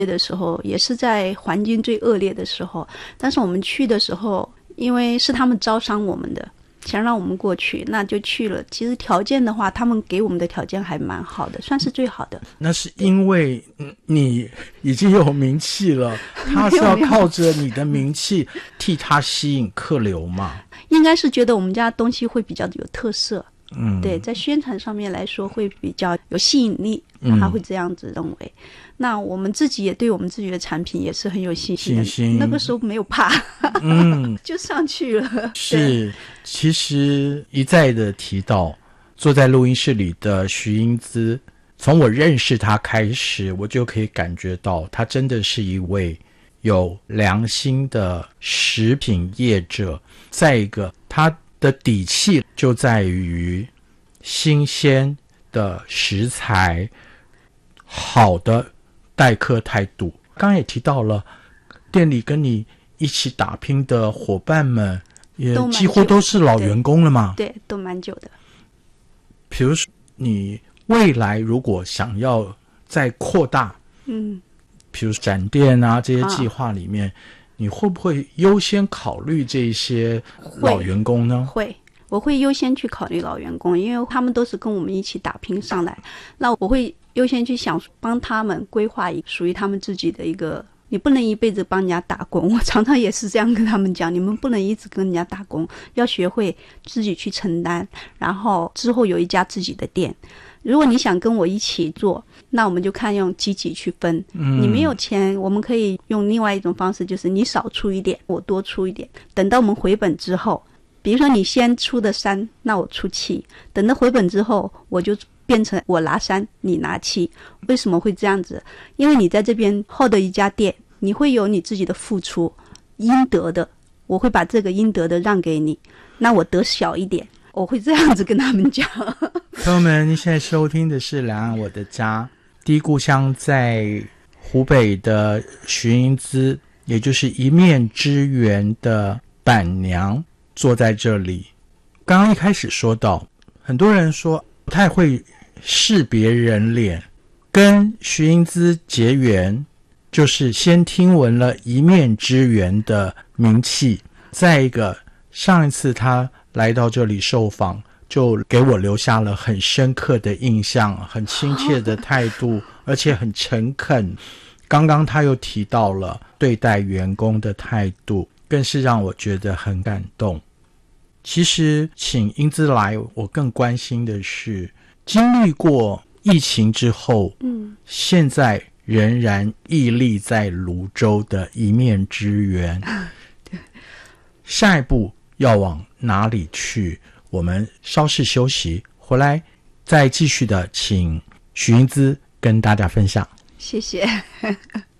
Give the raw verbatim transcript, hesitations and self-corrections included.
的时候，也是在环境最恶劣的时候，但是我们去的时候，因为是他们招商我们的，想让我们过去，那就去了。其实条件的话，他们给我们的条件还蛮好的，算是最好的。 那是因为你已经有名气了，他是要靠着你的名气替他吸引客流嘛？ 应该是觉得我们家东西会比较有特色。 嗯， 对，在宣传上面来说会比较有吸引力，他会这样子认为。嗯，那我们自己也对我们自己的产品也是很有信心的， 信心那个时候没有怕， 嗯， 就上去了。 是，其实一再的提到坐在录音室里的徐英姿，从我认识她开始，我就可以感觉到她真的是一位有良心的食品业者。再一个，她的底气就在于新鲜的食材，好的待客态度。刚刚也提到了店里跟你一起打拼的伙伴们也几乎都是老员工了嘛？ 对, 对，都蛮久的。 比如说你未来如果想要再扩大， 嗯， 比如展店啊这些计划里面，啊，你会不会优先考虑这些老员工呢？ 会，我会优先去考虑老员工，因为他们都是跟我们一起打拼上来，那我会优先去想帮他们规划一属于他们自己的一个，你不能一辈子帮人家打工，我常常也是这样跟他们讲，你们不能一直跟人家打工，要学会自己去承担，然后之后有一家自己的店。如果你想跟我一起做，那我们就看用积极去分，嗯，你没有钱，我们可以用另外一种方式，就是你少出一点，我多出一点，等到我们回本之后，比如说你先出的三，那我出七，等到回本之后，我就变成我拿三，你拿七。为什么会这样子？因为你在这边获得一家店，你会有你自己的付出，应得的，我会把这个应得的让给你，那我得小一点，我会这样子跟他们讲。 朋友们，你现在收听的是两岸我的家，第一故乡在湖北的徐英姿，也就是一面之缘的板娘坐在这里。刚刚一开始说到，很多人说不太会识别人脸，跟徐英姿结缘就是先听闻了一面之缘的名气，再一个上一次他来到这里受访，就给我留下了很深刻的印象，很亲切的态度，而且很诚恳。刚刚他又提到了对待员工的态度，更是让我觉得很感动。其实请英姿来，我更关心的是经历过疫情之后，嗯，现在仍然屹立在泸州的一面之缘，下一步要往哪里去？我们稍事休息，回来再继续的请徐英姿跟大家分享。 谢谢。